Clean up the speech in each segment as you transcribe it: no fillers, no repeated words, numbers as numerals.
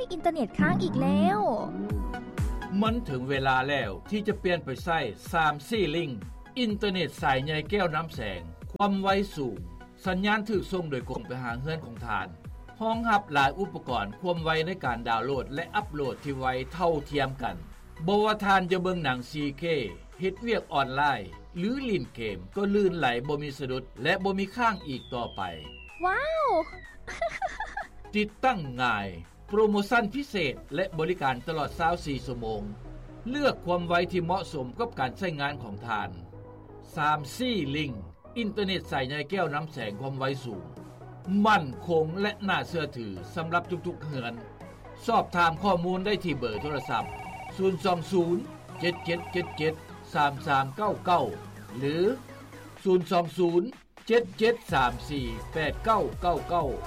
อินเทอร์เน็ตค้างอีกแล้วมันถึงเวลาแล้วที่จะเปลี่ยนไปใช้ 3C Link อินเทอร์เน็ตสายใหญ่แก้วน้ำแสงความไวสูงสัญญาณถูกส่งโดยกรงไปหาเฮือนของทานรองรับหลายอุปกรณ์ความไวในการดาวน์โหลดและอัปโหลดที่ไวเท่าเทียมกันบ่ว่าทานจะเบิ่งหนัง 4K เฮ็ดเวียกออนไลน์หรือเล่นเกมก็ลื่นไหลบ่มีสะดุดและบ่มีค้างอีกต่อไปว้าวติดตั้งง่ายโปรโมชั่นพิเศษและบริการตลอด24ชั่วโมงเลือกความไวที่เหมาะสมกับการใช้งานของทาน 3C Link อินเทอร์เน็ตสายใหญ่แก้วน้ำแสงความไวสูงมั่นคงและน่าเชื่อถือสำหรับทุกๆเฮือนสอบถามข้อมูลได้ที่เบอร์โทรศัพท์020 7777 3399หรือ020 7734 8999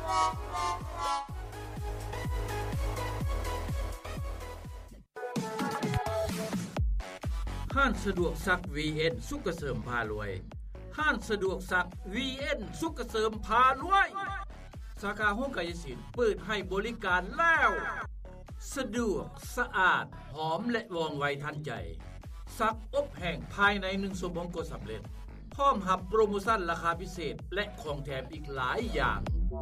ห้างสะดวกซัก VN สุขเกษมพารวยห้างสะดวกซัก VN สุขเกษมพารวยสาขาห้องกายสินเปิดให้บริการแล้วสะดวกสะอาดหอมและว่องไวทันใจซักอบแห้งภายใน1ชั่วโมงก็สำเร็จพร้อมรับโปรโมชั่นราคาพิเศษและของแถมอีกหลายอย่าง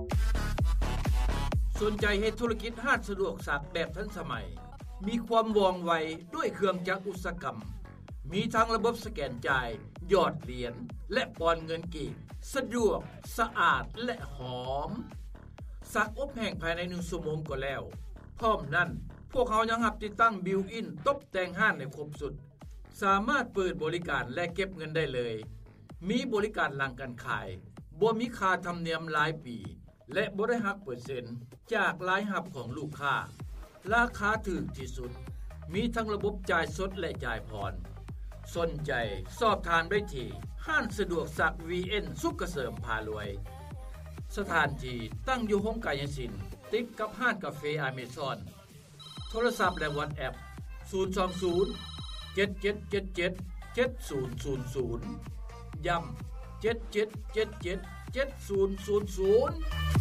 สนใจให้ธุรกิจห้างสะดวกซักแบบทันสมัยมีความว่องไวด้วยเครื่องจักรอุตสาหกรรมมีทั้งระบบสแกนจ่ายหยอดเหรียญและปอนเงินกีบสะดวกสะอาดและหอมซักอบแห้งภายใน1ชั่วโมงก็แล้วพร้อมนั้นพวกเขายังรับติดตั้งบิวอินตกแต่งห้างในครบสุดสามารถเปิดบริการและเก็บเงินได้เลยมีบริการหลังการขายบ่มีค่าธรรมเนียมรายปีและบ่ได้หักเปอร์เซ็นต์จากรายรับของลูกค้าราคาถูกที่สุดมีทั้งระบบจ่ายสดและจ่ายผ่อนสนใจสอบถามได้ที่ห้างสะดวกซัก VN สุขเกษมพารวยสถานที่ตั้งอยู่ห้องกายสินติดกับห้างกาแฟอเมซอนโทรศัพท์และ WhatsApp 020 7777 7000ย้ำ7777 7000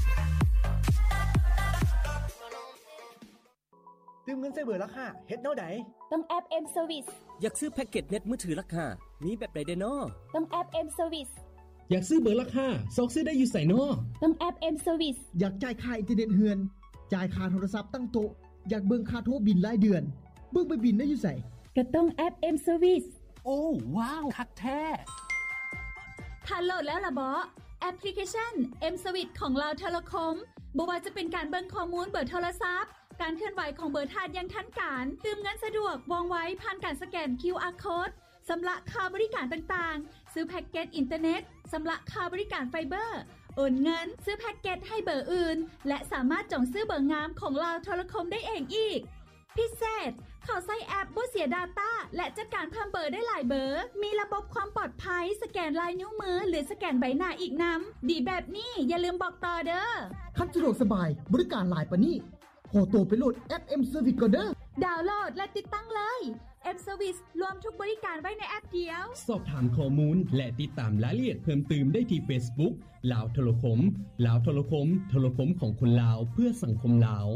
ตื่มเงินใส่เบอร์ราคาเฮ็ดแนวใดต้องแอป M Service อยากซื้อแพ็กเกจเน็ตมือถือราคามีแบบใดเด้อน้อต้องแอป M Service อยากซื้อเบอร์ราคาซอกซื้อได้อยู่ไสน้อต้องแอป M Service อยากจ่ายค่าอินเทอร์เน็ตเฮือนจ่ายค่าโทรศัพท์ตั้งโต๊ะอยากเบิ่งค่าโทรบิลรายเดือนเบิ่งไปบิลได้อยู่ไสก็ต้องแอป M Service โอ้ว้าวคักแท้ถ้าโหลดแล้วล่ะบ่แอปพลิเคชัน M Service ของLao Telecom บ่ว่าจะเป็นการเบิ่งข้อมูลเบอร์โทรศัพท์การเคลื่อนไหวของเบอร์ทาสอย่างทันการตื่มเงินสะดวกว่องไวผ่านการสแกน QR Code สำหรับค่าบริการต่างๆซื้อแพ็กเกจอินเทอร์เน็ตสำหรับค่าบริการไฟเบอร์โอนเงินซื้อแพ็กเกจให้เบอร์อื่นและสามารถจองซื้อเบอร์งามของLao Telecomได้เองอีกพิเศษเขาใช้แอปบ่เสีย Data และจัดการเพิ่มเบอร์ได้หลายเบอร์มีระบบความปลอดภัยสแกนลายนิ้วมือหรือสแกนใบหน้าอีกนำดีแบบนี้อย่าลืมบอกต่อเด้อคันสะดวกสบายบริการหลายปานนี้ขอตัวไปโหลดแอป M Service ก่อนเด้อดาวน์โหลดและติดตั้งเลย M Service รวมทุกบริการไว้ในแอปเดียวสอบถามข้อมูลและติดตามรายละเอียดเพิ่มเติมได้ที่ Facebook ลาวโทรคมลาวโทรคมโทรคมของคนลาวเพื่อสังคมลาว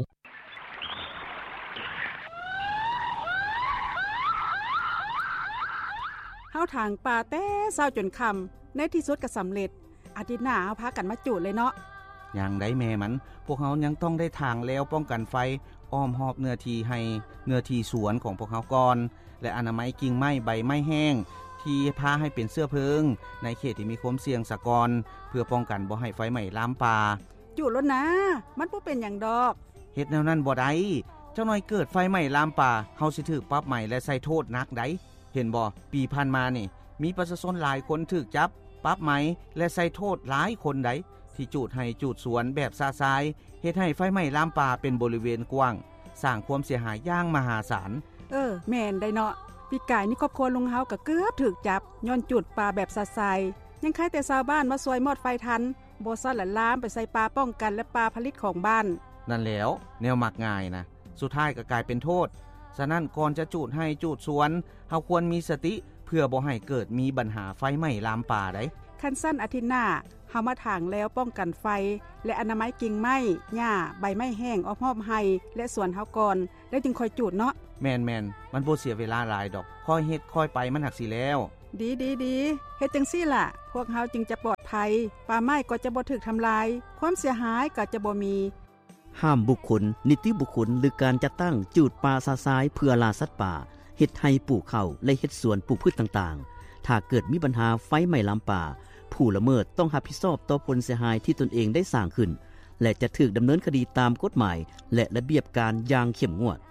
เฮาทางป่าแต่เช้าจนค่ำในที่สุดก็สำเร็จอาทิตย์หน้าเฮาพากันมาจุดเลยเนาะอย่างใดแม่มันพวกเขายังต้องได้ทางแล้วป้องกันไฟอ้อมหอบเนื้อที่ให้เนื้อที่สวนของพวกเขาก่อนและอนามัยกิ่งไม้ใบไม้แห้งที่พาให้เป็นเสื้อเพลิงในเขตที่มีความเสี่ยงสะกอนเพื่อป้องกันบ่ให้ไฟไหม้ลามป่าจุดแล้วนะมันบ่เป็นหยังดอกเฮ็ดแนวนั้นบ่ได้เจ้าน้อยเกิดไฟไหม้ลามป่าเฮาสิถูกปรับใหม่และใส่โทษหนักได้เห็นบ่ปีผ่านมานี่มีประชาชนหลายคนถูกจับปรับใหม่และใส่โทษหลายคนได้ที่จูดให้จูดสวนแบบซาซายเฮ็ดให้ไฟไหม้ลามป่าเป็นบริเวณกว้างสร้างความเสียหายอย่างมหาศาลแม่นได้เนาะปีกายนี่ครอบครัวลุงเฮาก็เกือบถูกจับย้อนจุดป่าแบบซาซายยังใครแต่ชาวบ้านมาซอยมอดไฟทันบ่ซัดละลามไปใส่ป่าป้องกันและป่าผลิตของบ้านนั่นแล้วแนวมักง่ายนะสุดท้ายก็กลายเป็นโทษฉะนั้นก่อนจะจูดให้จูดสวนเฮาควรมีสติเพื่อบ่ให้เกิดมีปัญหาไฟไหม้ลามป่าได้คันสั้นอาทิตย์หน้าเฮามาถางแล้วป้องกันไฟและอนามัยกิ่งไม้หญ้าใบไม้แห้งอ้อมๆไห้และสวนเฮาก่อนแล้วจึงค่อยจูดเนาะแม่นมันบ่เสียเวลาหลายดอกค่อยเฮ็ดค่อยไปมันหักสิแล้วดีเฮ็ดจังซี่ล่ะพวกเฮาจึงจะปลอดภัยป่าไม้ก็จะบ่ถูกทำลายความเสียหายก็จะบ่มีห้ามบุคคลนิติบุคคลหรือการจัดตั้งจูดป่าซาซายเพื่อล่าสัตว์ป่าเฮ็ดให้ปลูกข้าวและเฮ็ดสวนปลูกพืชต่างๆถ้าเกิดมีปัญหาไฟไหม้ลามป่าผู้ละเมิดต้องรับผิดชอบต่อผลเสียหายที่ตนเองได้สร้างขึ้นและจะถูกดำเนินคดีตามกฎหมายและระเบียบการอย่างเข้มงวด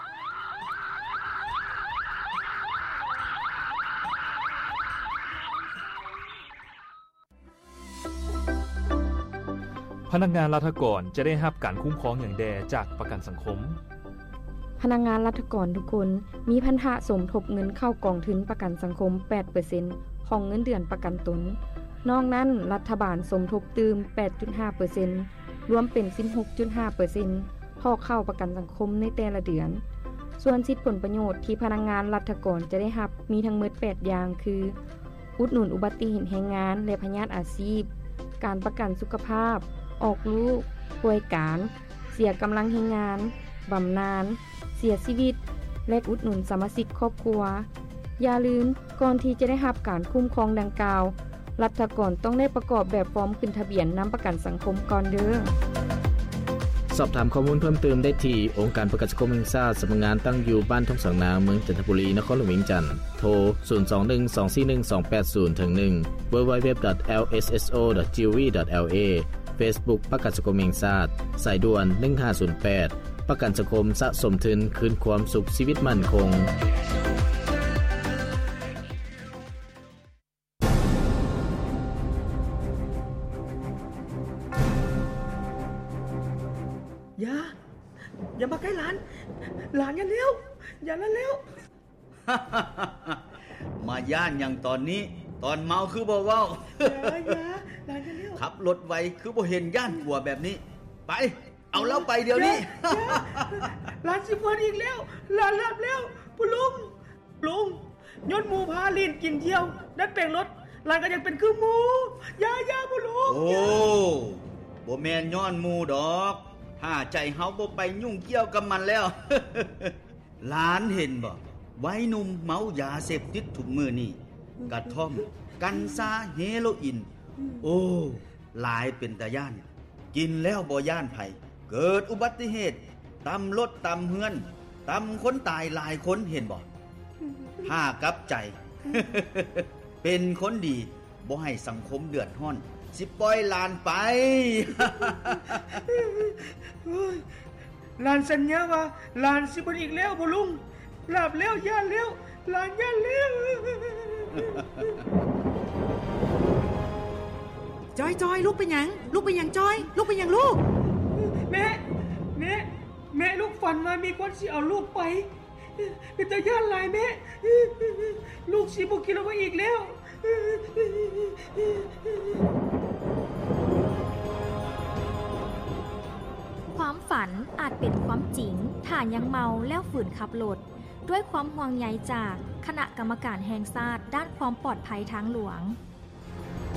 พนักงานรัฐกรจะได้รับการคุ้มครองอย่างแดจากประกันสังคมพนักงานรัฐกรทุกคนมีพันธะสมทบเงินเข้ากองทุนประกันสังคม 8% ของเงินเดือนประกันตนนอกนั้นรัฐบาลสมทบตืม 8.5% รวมเป็น 16.5% พอเข้าประกันสังคมในแต่ละเดือนส่วนสิทธิผลประโยชน์ที่พนักงานรัฐกรจะได้รับมีทั้งหมด8อย่างคืออุดหนุนอุบัติเหตุแรงงานและพยาธิอาชีพการประกันสุขภาพออกลูกป่วยการเสียกำลังแรงงานบำนาญเสียชีวิตและอุดหนุนสมาชิกครอบครัวอย่าลืมก่อนที่จะได้รับการคุ้มครองดังกล่าวรัฐกรต้องได้ประกอบแบบฟอร์มขึ้นทะเบียนนำประกันสังคมก่อนเด้อสอบถามข้อมูลเพิ่มเติมได้ที่องค์การประกันสังคมแห่งชาติสำนักงานตั้งอยู่บ้านทุ่งสังนาเมืองจันทบุรีนครหลวงเวียงจันทน์โทร 0212411280-1 www.lsso.gov.la Facebook ประกันสังคมแห่งชาติสายด่วน1508ประกันสังคมสะสมทุนคืนความสุขชีวิตมั่นคงอย่ามาใกล้หลานอย่าเร็วมาย่านอย่างตอนนี้ตอนเมาคือบ่เว้าอย่าหลานอย่าเร็วขับรถไวคือบ่เห็นย่านกลัวแบบนี้ไปเอาแล้วไปเดี๋ยวนี้หลานสิเพิ่นอีกแล้วหลานหลับแล้วปู่ลุงยนต์หมูพาลีนกินเที่ยวดัดแปลงรถหลานก็ยังเป็นคือหมูอย่าปู่ลุงโอ้บ่แม่นย้อนหมูดอกถ้าใจเฮาบ่ไปยุ่งเกี่ยวกับมันแล้ว หลานเห็นบ่วัยหนุ่มเมายาเสพติดทุกมื้อนี่กระท่อมกัญชาเฮโรอีนโอ้หลายเป็นตาย่านกินแล้วบ่ย่านไผเกิดอุบัติเหตุตำรถตำเฮือนตำคนตายหลายคนเห็นบ่ถ้ากลับใจ เป็นคนดีบ่ให้สังคมเดือดร้อนสิปล่อยหลานไปหลานสัญญาว่าหลานสิบ่อีกแล้วบ่ลุงหลับแล้วย่าแล้วหลานย่าแล้วจอยลูกเป็นหยังจอยลูกเป็นหยังลูกแม่ลูกฝันว่ามีคนสิเอาลูกไปเป็นตาย่านหลายแม่ลูกสิบ่คิดว่าอีกแล้วความฝันอาจเป็นความจริงถ้ายังเมาแล้วฝืนขับรถด้วยความห่วงใยจากคณะกรรมการแห่งชาติด้านความปลอดภัยทางหลวง